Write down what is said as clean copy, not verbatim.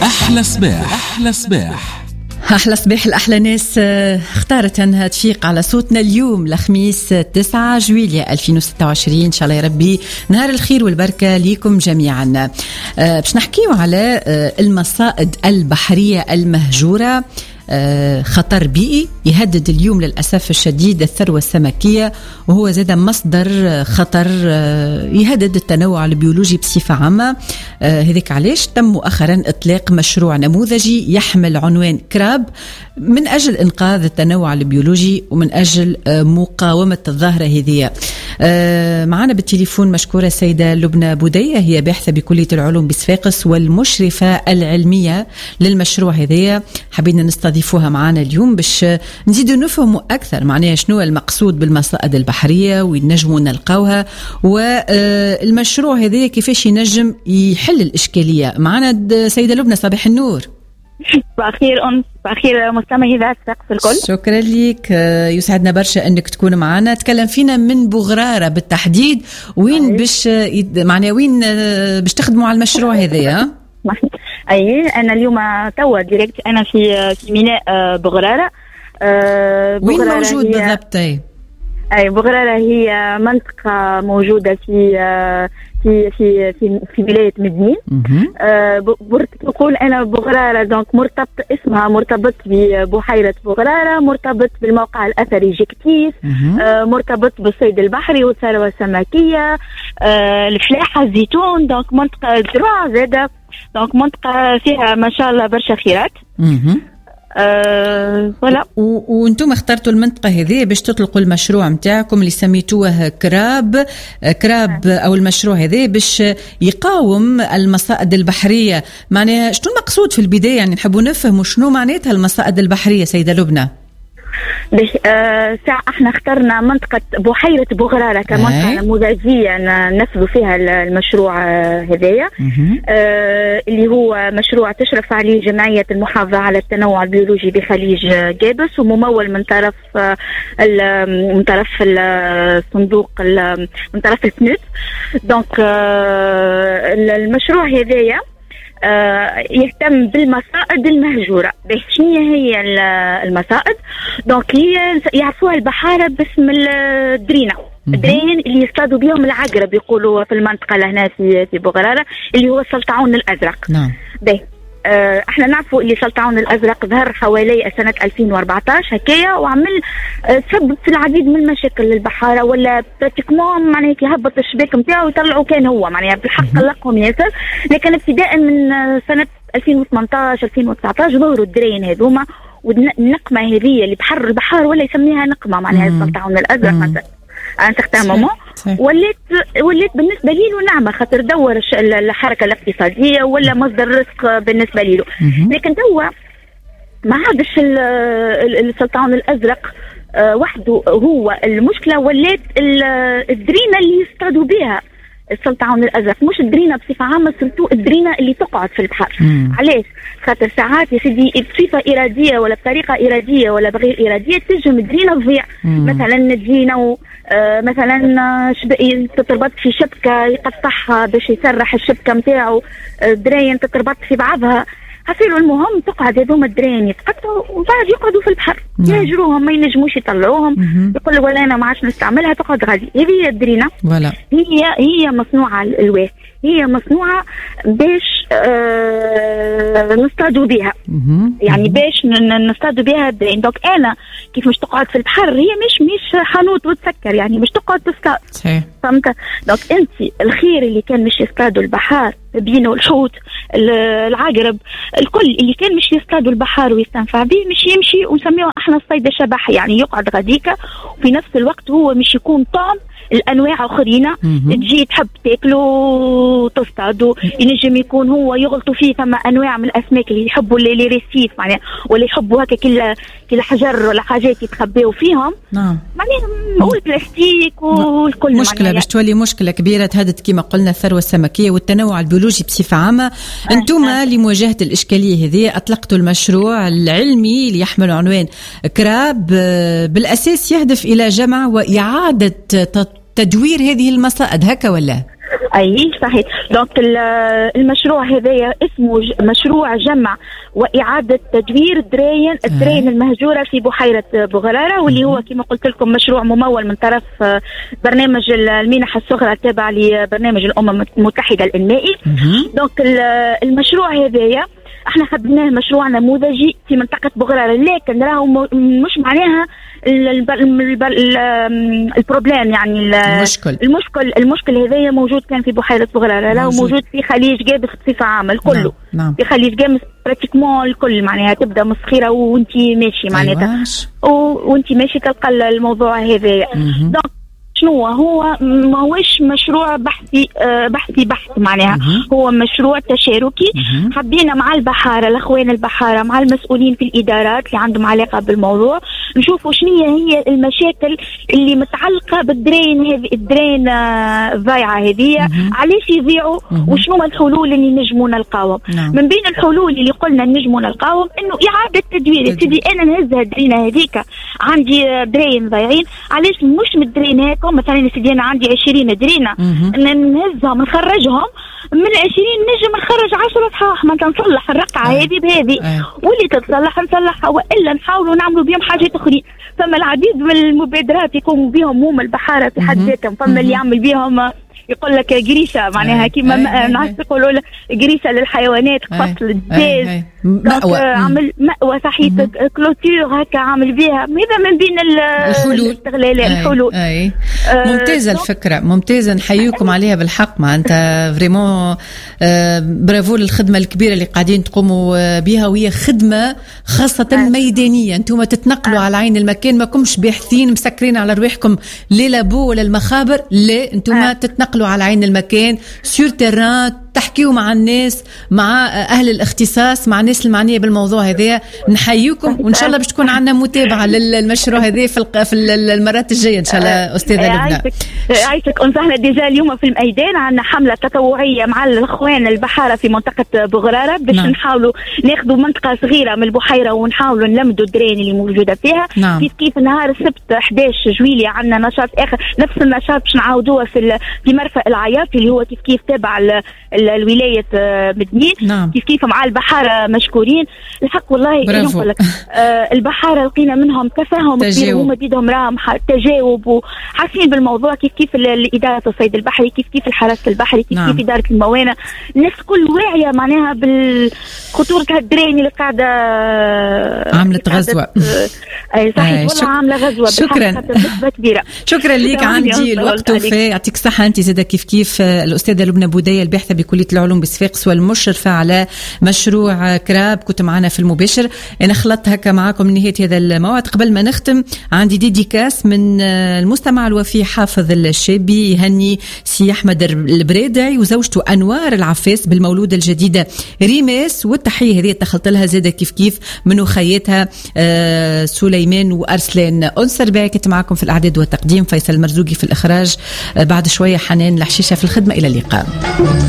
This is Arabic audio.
أحلى صباح. أحلى صباح. أحلى صباح الأحلى ناس اختارت أنها تفيق على صوتنا اليوم الخميس 9 جويلية 2026. إن شاء الله يا ربي نهار الخير والبركة ليكم جميعا. باش نحكيو على المصائد البحرية المهجورة. خطر بيئي يهدد اليوم للأسف الشديد الثروة السمكية، وهو زاد مصدر خطر يهدد التنوع البيولوجي بصفة عامة. هذيك علاش تم مؤخرا إطلاق مشروع نموذجي يحمل عنوان كراب من أجل إنقاذ التنوع البيولوجي ومن أجل مقاومة الظاهرة هذه. معنا بالتليفون مشكورة السيدة لبنى بودية، هي باحثة بكلية العلوم بصفاقس والمشرفة العلمية للمشروع هذا. حبينا نستضيفوها معنا اليوم باش نزيدوا نفهموا أكثر معناها شنو المقصود بالمصائد البحرية وينجموا نلقاوها، والمشروع هذا كيفاش ينجم يحل الإشكالية. معنا سيدة لبنى، صباح النور. بأخير مستمعي ذات سقف الكل. شكرا لك، يسعدنا برشا انك تكون معنا. تكلم فينا من بوغرارة بالتحديد، وين باش معناها وين باش تخدموا على المشروع هذا؟ اي انا اليوم توا ديريكت انا في ميناء بوغرارة. وين موجود بالضبط؟ اي بوغرارة هي منطقة موجودة في ولاية مدنين. نقول أنا بوغرارة دونك اسمها مرتبط ببحيرة بوغرارة، مرتبط بالموقع الأثري جيكتيس، مرتبط بالصيد البحري والثروة السمكية، الفلاحة، الزيتون. دونك منطقة زراعة زادة، دونك منطقة فيها ما شاء الله برشا خيرات. ولا وانتم اخترتوا المنطقة هذه باش تطلقوا المشروع متاعكم اللي سميتوه كراب او المشروع هذا باش يقاوم المصائد البحرية. معناها شنو المقصود في البداية؟ يعني نحبوا نفهموا شنو معناتها المصائد البحرية سيدة لبنى. احنا اخترنا منطقة بحيرة بوغرارة كمنطقة نموذجية ننفذ فيها المشروع هذايا، اللي هو مشروع تشرف عليه جمعية المحافظة على التنوع البيولوجي بخليج جابس، وممول من طرف الصندوق من طرف السنوت. دونك المشروع هذايا يهتم بالمصائد المهجورة. شنو هي المصائد؟ دونك هي يعرفوها البحارة باسم الدرينة، الدرين اللي يصطادوا بيهم العقرب يقولوا في المنطقة لهنا في بوغرارة، اللي هو السلطعون الأزرق. نعم. احنا نعرفوا اللي سلطعون الازرق ظهر حوالي سنه 2014 هكايا، وعمل سبب في العديد من المشاكل للبحاره، ولا براتيكمون معناها يهبط الشباك نتاعو ويطلعوا كان هو معناها بالحق قلقهم ياسر. لكن ابتداء من سنه 2018 2019 ظهروا الدرين هذوما، والنقمه هذه اللي بحر البحار ولا يسميها نقمه معناها السلطعون الازرق مثلا ان وليت بالنسبه لي له نعمه، خاطر دور الحركه الاقتصاديه ولا مصدر رزق بالنسبه لي له. لكن توا ما عادش السلطعون الازرق وحده هو المشكله، ولات الدرينه اللي يصطادوا بها السلطعون الازرق، مش الدرينه بصفه عامه، سلطو الدرينه اللي تقعد في البحر. علاش؟ خاطر ساعات يا سيدي بصفه اراديه ولا بطريقه اراديه ولا بغير اراديه تنجم الدرينه تضيع. مثلا تجينا مثلا تتربط في شبكه يقطعها باش يسرح الشبكه نتاعو، درين تتربط في بعضها، حصيلوا المهم تقعد هذوما الدرين يتقطعوا وبعد يقعدوا في البحر يهجروهم، ما ينجموش يطلعوهم، يقول ولا انا ما عادش نستعملها، تقعد غادي. هذه هي الدرينه، هي مصنوعه الواح، هي مصنوعه باش نصطادوا بها، يعني باش نصطادوا بها الدرين. دونك انا كيف مش تقعد في البحر، هي مش حانوت وتسكر، يعني مش تقعد تصطاد. فهمت؟ دونك انت الخير اللي كان مش يصطادوا البحار بينه الحوت العقرب الكل اللي كان مش يصطادوا البحار ويستنفع به، مش يمشي ونسميه احنا الصيد الشبح، يعني يقعد غاديكا، وفي نفس الوقت هو مش يكون طعم الانواع اخرين تجي تحب تاكلوا تصطادوا. ينجم يكون هو يغلطوا فيه، ثم انواع من الاسماك اللي يحبوا اللي ريسيف معناها، ولا يحبوا هكا كل حجر ولا حاجات يتخبيوا فيهم. نعم معناها والبلاستيك والكل مشكله باش تولي مشكله كبيره تهدد كما قلنا الثروه السمكيه والتنوع البيولوجي بصفه عامه. انتم لمواجهه الاشكاليه هذه اطلقتوا المشروع العلمي اللي يحمل عنوان كراب، بالاساس يهدف الى جمع واعاده تدوير هذه المصائد هكا ولا؟ اي صحيح. دونك المشروع هذايا اسمه مشروع جمع واعاده تدوير الدراين المهجوره في بحيره بوغراره، واللي هو كما قلت لكم مشروع ممول من طرف برنامج المنح الصغرى التابع لبرنامج الامم المتحده الانمائي. دونك المشروع هذايا احنا خدناه مشروع نموذجي في منطقه بوغراره، لكن راهو مش معناها البروبليم، يعني المشكل هذايا موجود كان في بحيره بوغراره، راهو موجود في خليج جابس بصفه عامه كله. نعم. في خليج جابس براتيكمون الكل، معناها تبدا مسخره وانتي ماشي معناتها وانتي ماشي تلقى الموضوع هذايا. دونك شنو هو؟ ما هوش مشروع بحثي معناها هو مشروع تشاركي. حبينا مع البحارة، الأخوان البحارة، مع المسؤولين في الإدارات اللي عندهم علاقة بالموضوع، نشوفوا شنو هي المشاكل اللي متعلقة الدرين ضايعة هذه، علاش يضيعوا، وشنو الحلول اللي نجموا نلقاهم. من بين الحلول اللي قلنا نجموا نلقاهم انه إعادة تدوير. سيدي انا نهزها الدرينة هذيك، عندي درين ضايعين، علاش مش مدرين هيك مثلا سيدي انا عندي 20 درينه نهزهم نخرجهم من 20 نجم نخرج 10 صحاح، ما نصلح الرقعه هذه بهذه واللي تتصلح نصلحها، والا نحاولوا نعملوا بهم حاجات اخرين. فما العديد من المبادرات يقوموا بهم هم البحاره في حد ذاتهم. فما اللي يعمل بهم يقول لك قريشه، معناها كيما الناس يقولوا قريشه للحيوانات، فصل الدجاج، عمل مأوى صحيح، كلوتور هكا عامل بها. هذا من بين الحلول. ممتازه الفكره، ممتازه، نحييكم عليها بالحق. ما انت فريمون برافو للخدمه الكبيره اللي قاعدين تقوموا بها، وهي خدمه خاصه ميدانيه. انتم تتنقلوا على عين المكان، ما كمش باحثين مسكرين على رواحكم للابو ولا المخابر، لا انتم تتنقلوا على عين المكان سور تيران، تحكيوا مع الناس، مع أهل الاختصاص، مع الناس المعنية بالموضوع هذا. نحييكم، وإن شاء الله باش تكون عندنا متابعة للمشروع هذا في المرات الجاية إن شاء الله. أستاذة لبنى عايشك. أنصحنا ديجا اليوم في الميدان عندنا حملة تطوعية مع الأخوان البحارة في منطقة بوغرارة باش نحاولوا ناخذوا منطقة صغيرة من البحيرة ونحاولوا نلمدوا الدرين اللي موجودة فيها. كيف نهار السبت 11 جويلية عندنا نشاط آخر، نفس النشاط باش نعاودوه في مرفأ العياط اللي هو كيف تابع الولاية مدنين. كيف مع البحارة مشكورين الحق والله. نقول لك البحارة لقينا منهم تفاهم كبير، وهم بيدهم راهم تجاوب وحاسين بالموضوع. كيف الإدارة الصيد البحري، كيف الحراسة البحري، كيف إدارة الموانئ، الناس كل واعية معناها بالخطورة هالدرين اللي قاعدة عملت غزوة. صحيح والله عاملة غزوة. شكرا بنسبة كبيرة. شكرا ليك، عندي الوقت وفاء. يعطيك الصحة. أنت زادة كيف الأستاذة لبنى بودية الباحثة بكلية العلوم بصفاقس والمشرفة على مشروع كراب، كنت معنا في المباشر. أنا خلطت هكا معكم نهاية هذا الموعد. قبل ما نختم عندي ديديكاس من المستمع الوفي حافظ الشابي، يهني سي أحمد البريدعي وزوجته أنوار العفاس بالمولودة الجديدة ريماس، والتحية هذه اتخلت لها زادة كيف من أخيتها سليمان وأرسلان. أنصر بها كنت معكم في الإعداد والتقديم فيصل المرزوقي، في الإخراج بعد شوية حنان الحشيشة في الخدمة. إلى اللقاء.